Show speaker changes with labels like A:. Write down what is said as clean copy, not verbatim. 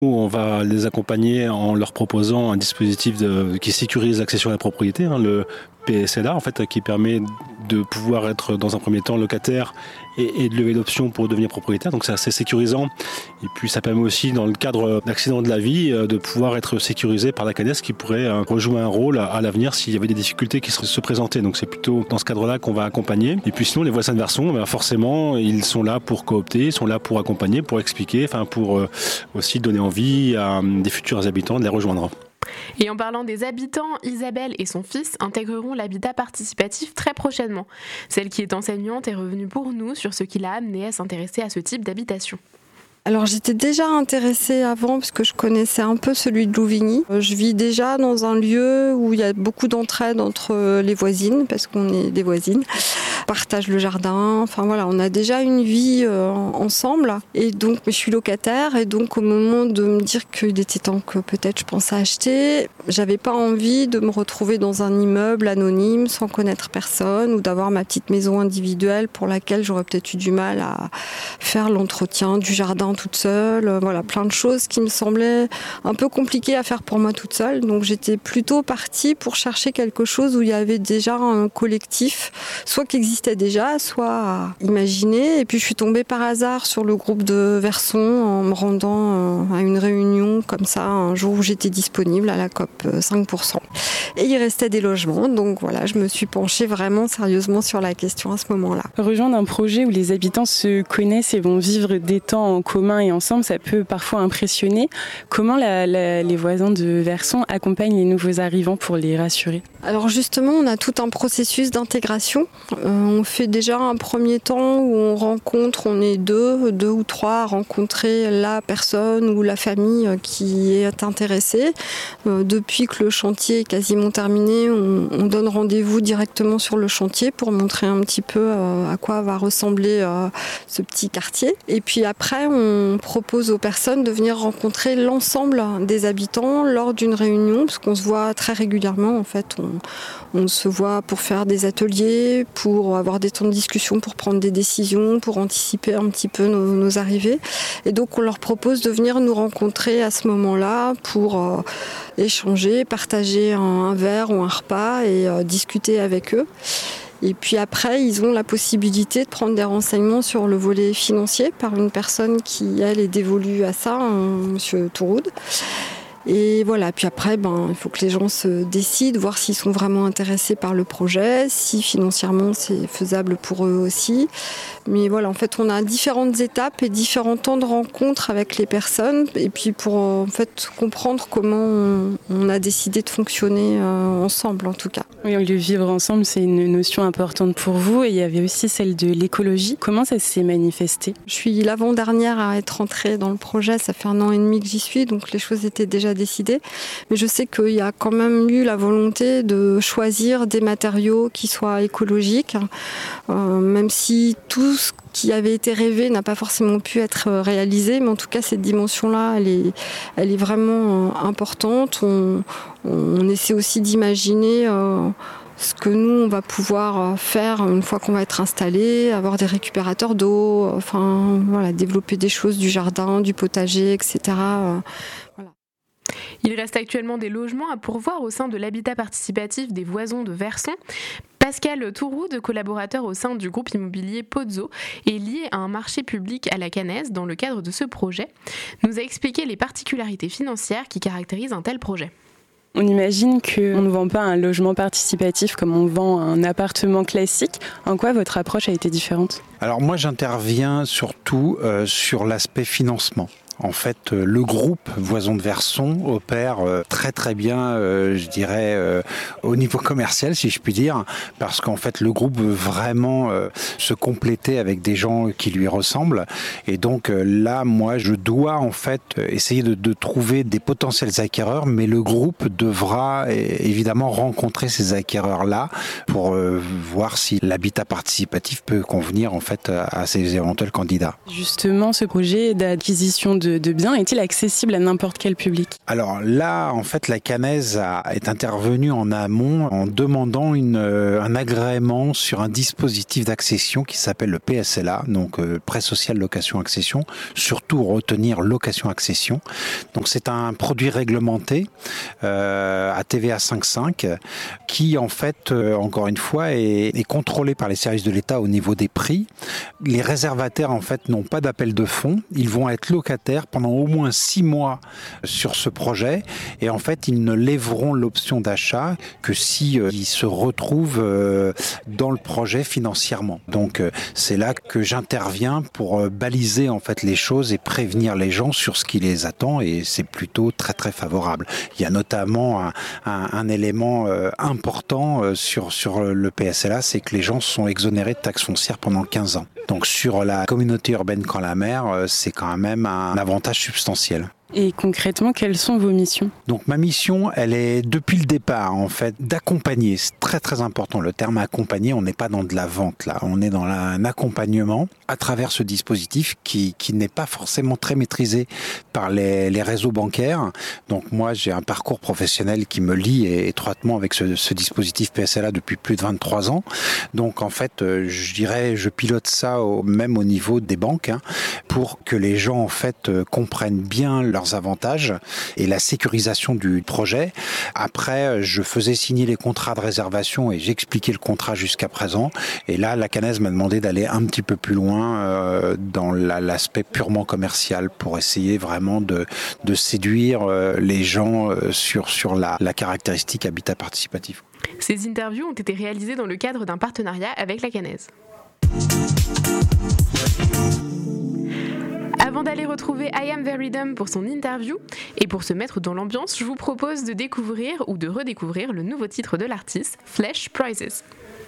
A: On va les accompagner en leur proposant un dispositif qui sécurise l'accession à la propriété, le PSLA, en fait, qui permet de pouvoir être dans un premier temps locataire et de lever l'option pour devenir propriétaire. Donc c'est assez sécurisant. Et puis ça permet aussi, dans le cadre d'accidents de la vie, de pouvoir être sécurisé par la CADES qui pourrait rejouer un rôle à l'avenir s'il y avait des difficultés qui se présentaient. Donc c'est plutôt dans ce cadre-là qu'on va accompagner. Et puis sinon, les voisins de Verson, forcément, ils sont là pour coopter, ils sont là pour accompagner, pour expliquer, pour aussi donner envie à des futurs habitants de les rejoindre.
B: Et en parlant des habitants, Isabelle et son fils intégreront l'habitat participatif très prochainement. Celle qui est enseignante est revenue pour nous sur ce qui l'a amenée à s'intéresser à ce type d'habitation.
C: Alors j'étais déjà intéressée avant parce que je connaissais un peu celui de Louvigny. Je vis déjà dans un lieu où il y a beaucoup d'entraide entre les voisines parce qu'on est des voisines. On partage le jardin, on a déjà une vie ensemble et donc je suis locataire et donc au moment de me dire qu'il était temps que peut-être je pense à acheter, j'avais pas envie de me retrouver dans un immeuble anonyme sans connaître personne ou d'avoir ma petite maison individuelle pour laquelle j'aurais peut-être eu du mal à faire l'entretien du jardin toute seule, plein de choses qui me semblaient un peu compliquées à faire pour moi toute seule. Donc j'étais plutôt partie pour chercher quelque chose où il y avait déjà un collectif, soit qui existait déjà, soit à imaginer. Et puis je suis tombée par hasard sur le groupe de Verson en me rendant à une réunion comme ça, un jour où j'étais disponible à la COP 5%. Et il restait des logements, donc je me suis penchée vraiment sérieusement sur la question à ce moment-là.
D: Rejoindre un projet où les habitants se connaissent et vont vivre des temps en commun et ensemble, ça peut parfois impressionner. Comment les voisins de Verson accompagnent les nouveaux arrivants pour les rassurer ?
C: Alors justement, on a tout un processus d'intégration. On fait déjà un premier temps où on est deux ou trois à rencontrer la personne ou la famille qui est intéressée. Depuis que le chantier est quasiment terminé, on donne rendez-vous directement sur le chantier pour montrer un petit peu à quoi va ressembler ce petit quartier. Et puis après, on propose aux personnes de venir rencontrer l'ensemble des habitants lors d'une réunion, parce qu'on se voit très régulièrement. En fait, on se voit pour faire des ateliers, pour avoir des temps de discussion, pour prendre des décisions, pour anticiper un petit peu nos arrivées. Et donc, on leur propose de venir nous rencontrer à ce moment-là pour échanger, partager un verre ou un repas et discuter avec eux. Et puis après, ils ont la possibilité de prendre des renseignements sur le volet financier par une personne qui, elle, est dévolue à ça, monsieur Touroud. Et puis après, il faut que les gens se décident, voir s'ils sont vraiment intéressés par le projet, si financièrement c'est faisable pour eux aussi. Mais en fait, on a différentes étapes et différents temps de rencontre avec les personnes, et puis pour comprendre comment on a décidé de fonctionner ensemble, en tout cas.
D: Oui, le vivre ensemble, c'est une notion importante pour vous, et il y avait aussi celle de l'écologie. Comment ça s'est manifesté ?
C: Je suis l'avant-dernière à être entrée dans le projet, ça fait 1 an et demi que j'y suis, donc les choses étaient déjà décidées. Mais je sais qu'il y a quand même eu la volonté de choisir des matériaux qui soient écologiques, même si tout ce qui avait été rêvé n'a pas forcément pu être réalisé, mais en tout cas cette dimension-là, elle est vraiment importante. On essaie aussi d'imaginer ce que nous on va pouvoir faire une fois qu'on va être installé, avoir des récupérateurs d'eau, développer des choses du jardin, du potager, etc.
B: Il reste actuellement des logements à pourvoir au sein de l'habitat participatif des Voisons de Verson. Pascal Touroud, collaborateur au sein du groupe immobilier Pozzo, est lié à un marché public à la CANES dans le cadre de ce projet, nous a expliqué les particularités financières qui caractérisent un tel projet.
D: On imagine qu'on ne vend pas un logement participatif comme on vend un appartement classique. En quoi votre approche a été différente ?
E: Alors moi j'interviens surtout sur l'aspect financement. En fait, le groupe Voisons de Verson opère très très bien, je dirais, au niveau commercial, si je puis dire, parce qu'en fait, le groupe veut vraiment se compléter avec des gens qui lui ressemblent. Et donc là, moi, je dois en fait essayer de trouver des potentiels acquéreurs, mais le groupe devra évidemment rencontrer ces acquéreurs-là pour voir si l'habitat participatif peut convenir en fait à ces éventuels candidats.
D: Justement, ce projet d'acquisition de de biens est-il accessible à n'importe quel public ?
E: Alors là, en fait, la Cannez est intervenue en amont en demandant un agrément sur un dispositif d'accession qui s'appelle le PSLA, donc Prêt social location accession, surtout retenir location accession. Donc c'est un produit réglementé à TVA 5,5 qui en fait, encore une fois, est contrôlé par les services de l'État au niveau des prix. Les réservataires en fait n'ont pas d'appel de fonds, ils vont être locataires pendant au moins 6 mois sur ce projet et en fait ils ne lèveront l'option d'achat que si ils se retrouvent dans le projet financièrement. Donc c'est là que j'interviens pour baliser en fait les choses et prévenir les gens sur ce qui les attend et c'est plutôt très très favorable. Il y a notamment un élément important sur le PSLA, c'est que les gens sont exonérés de taxes foncières pendant 15 ans. Donc sur la communauté urbaine Camp-la-Mer, c'est quand même un avantage substantiel.
D: Et concrètement, quelles sont vos missions ?
E: Donc ma mission, elle est depuis le départ en fait d'accompagner. C'est très très important. Le terme accompagner, on n'est pas dans de la vente là, on est dans un accompagnement à travers ce dispositif qui n'est pas forcément très maîtrisé par les réseaux bancaires. Donc moi j'ai un parcours professionnel qui me lie étroitement avec ce dispositif PSLA depuis plus de 23 ans. Donc en fait je dirais je pilote ça même au niveau des banques pour que les gens en fait comprennent bien leurs avantages et la sécurisation du projet. Après, je faisais signer les contrats de réservation et j'expliquais le contrat jusqu'à présent. Et là, la Cannez m'a demandé d'aller un petit peu plus loin dans l'aspect purement commercial pour essayer vraiment de séduire les gens sur la caractéristique habitat participatif.
B: Ces interviews ont été réalisées dans le cadre d'un partenariat avec la Cannez. Avant d'aller retrouver I Am Very Dumb pour son interview, et pour se mettre dans l'ambiance, je vous propose de découvrir ou de redécouvrir le nouveau titre de l'artiste, Flesh Prizes.